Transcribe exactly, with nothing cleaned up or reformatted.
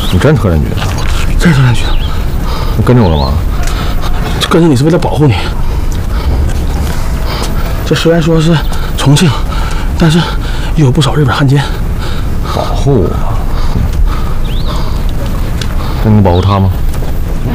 你真特战局的？ 真特战局的。 你跟着我干嘛？ 跟着你是为了保护你。这虽然说是重庆，但是也有不少日本汉奸。 保护我？那你保护他吗？